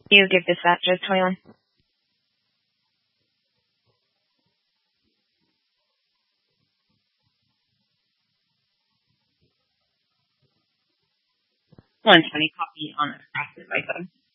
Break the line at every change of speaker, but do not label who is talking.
You give this that just 21. $120 copy on the cross by phone.